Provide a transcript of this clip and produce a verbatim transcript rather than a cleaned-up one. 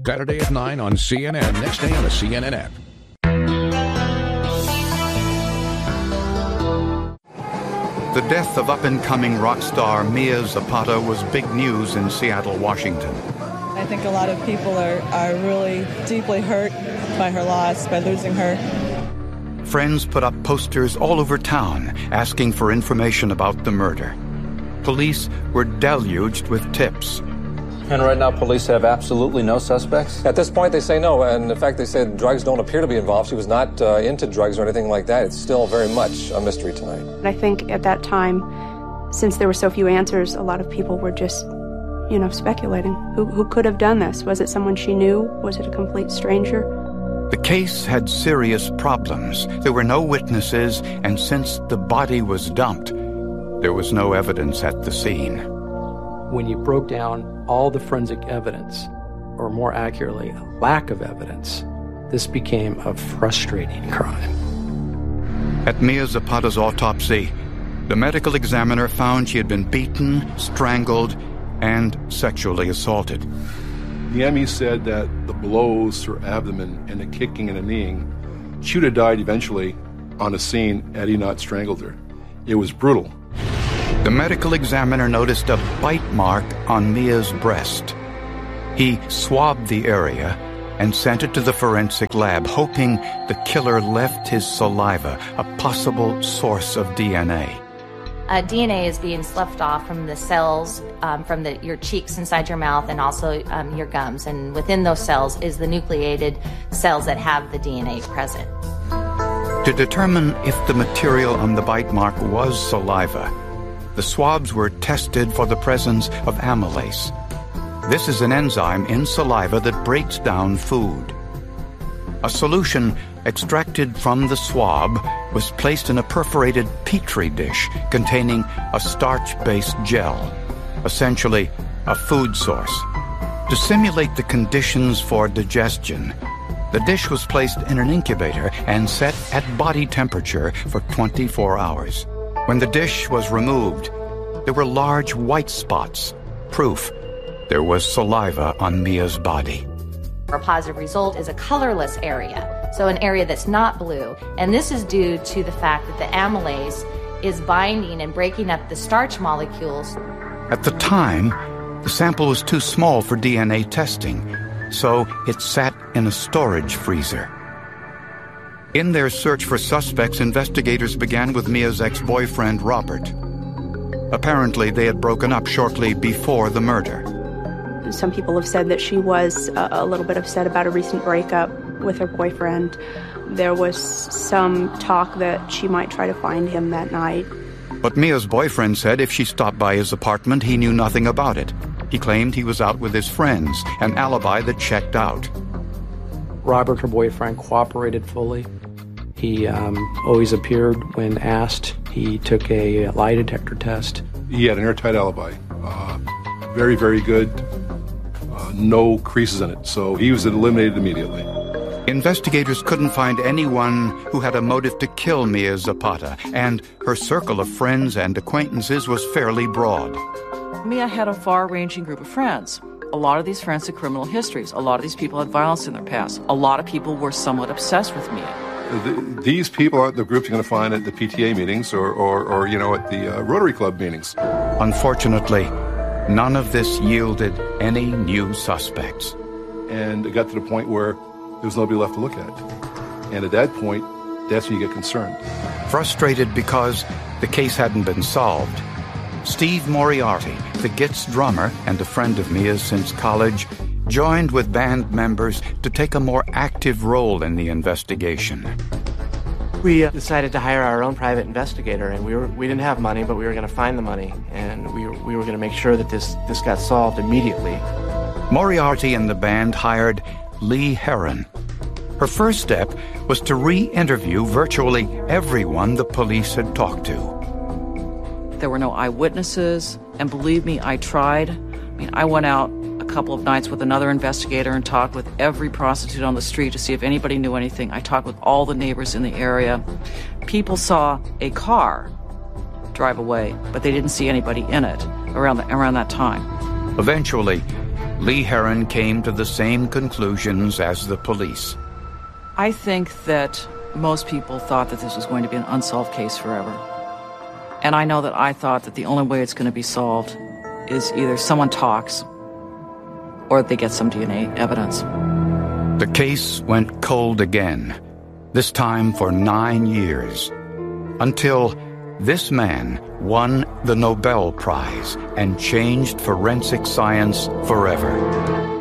Saturday at nine on C N N. Next day on the C N N app. The death of up-and-coming rock star Mia Zapata was big news in Seattle, Washington. I think a lot of people are, are really deeply hurt by her loss, by losing her. Friends put up posters all over town asking for information about the murder. Police were deluged with tips. And right now, police have absolutely no suspects? At this point, they say no. And in fact, they said drugs don't appear to be involved. She was not uh, into drugs or anything like that. It's still very much a mystery tonight. And I think at that time, since there were so few answers, a lot of people were just, you know, speculating. Who, who could have done this? Was it someone she knew? Was it a complete stranger? The case had serious problems. There were no witnesses, and since the body was dumped, there was no evidence at the scene. When you broke down all the forensic evidence, or more accurately, a lack of evidence, this became a frustrating crime. At Mia Zapata's autopsy, the medical examiner found she had been beaten, strangled, and sexually assaulted. The M E said that the blows to her abdomen and the kicking and the kneeing, she would have died eventually on the scene had he not strangled her. It was brutal. The medical examiner noticed a bite mark on Mia's breast. He swabbed the area and sent it to the forensic lab, hoping the killer left his saliva, a possible source of D N A. Uh, D N A is being sloughed off from the cells, um, from the, your cheeks inside your mouth and also um, your gums. And within those cells is the nucleated cells that have the D N A present. To determine if the material on the bite mark was saliva, the swabs were tested for the presence of amylase. This is an enzyme in saliva that breaks down food. A solution extracted from the swab was placed in a perforated petri dish containing a starch-based gel, essentially a food source. To simulate the conditions for digestion, the dish was placed in an incubator and set at body temperature for twenty-four hours. When the dish was removed, there were large white spots, proof there was saliva on Mia's body. A positive result is a colorless area, so an area that's not blue. And this is due to the fact that the amylase is binding and breaking up the starch molecules. At the time, the sample was too small for D N A testing, so it sat in a storage freezer. In their search for suspects, investigators began with Mia's ex-boyfriend, Robert. Apparently, they had broken up shortly before the murder. Some people have said that she was a, a little bit upset about a recent breakup with her boyfriend. There was some talk that she might try to find him that night. But Mia's boyfriend said if she stopped by his apartment, he knew nothing about it. He claimed he was out with his friends, an alibi that checked out. Robert, her boyfriend, cooperated fully. He um, always appeared when asked. He took a lie detector test. He had an airtight alibi. Uh, very, very good. Uh, no creases in it. So he was eliminated immediately. Investigators couldn't find anyone who had a motive to kill Mia Zapata, and her circle of friends and acquaintances was fairly broad. Mia had a far-ranging group of friends. A lot of these friends had criminal histories. A lot of these people had violence in their past. A lot of people were somewhat obsessed with Mia. The, these people aren't the groups you're going to find at the P T A meetings or, or, or you know, at the uh, Rotary Club meetings. Unfortunately, none of this yielded any new suspects. And it got to the point where there was nobody left to look at. And at that point, that's when you get concerned. Frustrated because the case hadn't been solved, Steve Moriarty, the Gits drummer and a friend of Mia's since college, joined with band members to take a more active role in the investigation. We uh, decided to hire our own private investigator, and we were we didn't have money, but we were going to find the money, and we were, we were going to make sure that this, this got solved immediately. Moriarty and the band hired Lee Heron. Her first step was to re-interview virtually everyone the police had talked to. There were no eyewitnesses, and believe me, I tried. I mean, I went out a couple of nights with another investigator and talked with every prostitute on the street to see if anybody knew anything. I talked with all the neighbors in the area. People saw a car drive away, but they didn't see anybody in it around, the, around that time. Eventually, Lee Heron came to the same conclusions as the police. I think that most people thought that this was going to be an unsolved case forever. And I know that I thought that the only way it's going to be solved is either someone talks or they get some D N A evidence. The case went cold again, this time for nine years, until this man won the Nobel Prize and changed forensic science forever.